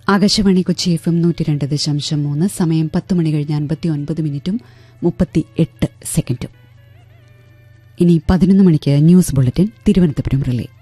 Akashvani Kochi FM 102.3 സമയം 10 മണി കഴിഞ്ഞ് 59 മിനിറ്റും 38 സെക്കൻഡും. ഇനി 11 മണിക്ക് ന്യൂസ് ബുള്ളറ്റിൻ തിരുവനന്തപുരം റിലേ.